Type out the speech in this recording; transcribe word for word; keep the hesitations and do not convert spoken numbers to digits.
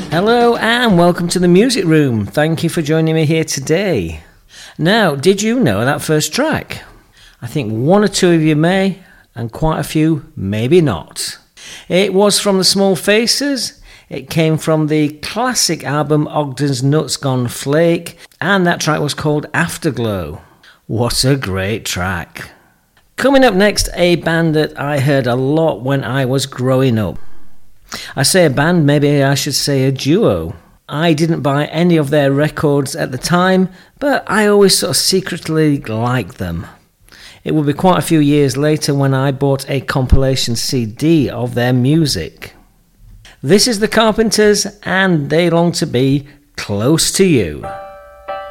Hello and welcome to the Music Room. Thank you for joining me here today. Now, did you know that first track? I think one or two of you may, and quite a few maybe not. It was from the Small Faces. It came from the classic album Ogden's Nuts Gone Flake, and that track was called Afterglow. What a great track. Coming up next, a band that I heard a lot when I was growing up. I say a band, maybe I should say a duo. I didn't buy any of their records at the time, but I always sort of secretly liked them. It would be quite a few years later when I bought a compilation C D of their music. This is the Carpenters, and they long to be Close to You.